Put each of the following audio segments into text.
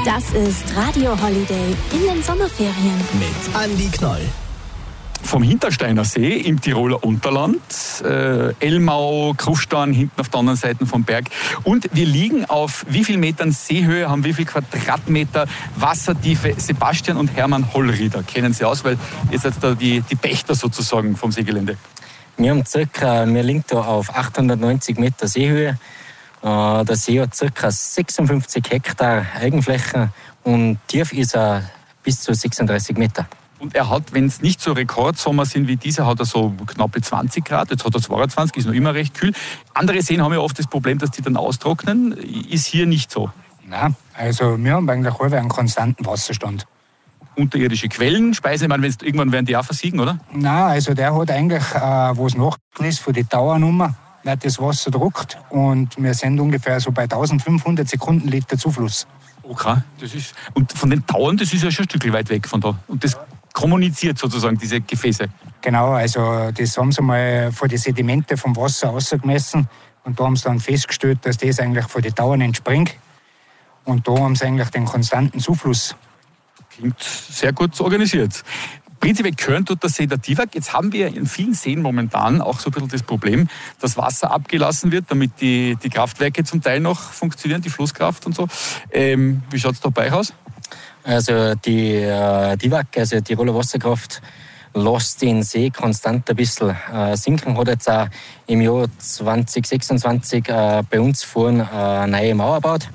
Das ist Radio Holiday in den Sommerferien. Mit Andi Knoll. Vom Hintersteiner See im Tiroler Unterland, Elmau, Kufstein, hinten auf der anderen Seite vom Berg. Und wir liegen auf wie viel Metern Seehöhe, haben wie viel Quadratmeter Wassertiefe. Sebastian und Hermann Hollrieder kennen Sie aus, weil ihr seid da die Pächter sozusagen vom Seegelände. Wir liegen da auf 890 Meter Seehöhe. Der See hat ca. 56 Hektar Eigenfläche und tief ist er bis zu 36 Meter. Und er hat, wenn es nicht so Rekordsommer sind wie dieser, hat er so knappe 20 Grad. Jetzt hat er 22, ist noch immer recht kühl. Andere Seen haben ja oft das Problem, dass die dann austrocknen. Ist hier nicht so. Nein, also wir haben eigentlich einen konstanten Wasserstand. Unterirdische Quellen, Speise, ich meine, irgendwann werden die auch versiegen, oder? Nein, also der hat eigentlich, wo es nachgeht, von den Dauernummer, wird das Wasser druckt und wir sind ungefähr so bei 1500 Sekundenliter Zufluss. Okay, und von den Tauern, das ist ja schon ein Stück weit weg von da. Und das kommuniziert sozusagen, diese Gefäße. Genau, also das haben sie mal von den Sedimente vom Wasser ausgemessen und da haben sie dann festgestellt, dass das eigentlich von den Tauern entspringt. Und da haben sie eigentlich den konstanten Zufluss. Klingt sehr gut organisiert. Prinzipiell gehören tut der See der Tiwak. Jetzt haben wir in vielen Seen momentan auch so ein bisschen das Problem, dass Wasser abgelassen wird, damit die Kraftwerke zum Teil noch funktionieren, die Flusskraft und so. Wie schaut es da bei euch aus? Also die Tiwak, also die Tiroler Wasserkraft, lässt den See konstant ein bisschen sinken. Hat jetzt auch im Jahr 2026 bei uns vorne eine neue Mauer gebaut.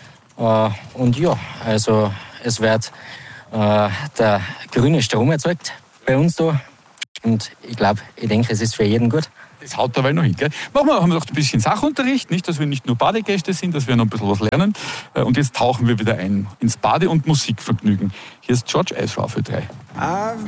Und ja, also es wird der grüne Strom erzeugt bei uns da. Und ich denke, es ist für jeden gut. Das haut dabei noch hin, gell? Haben wir noch ein bisschen Sachunterricht, nicht, dass wir nicht nur Badegäste sind, dass wir noch ein bisschen was lernen. Und jetzt tauchen wir wieder ein ins Bade- und Musikvergnügen. Hier ist George Ezra für 3.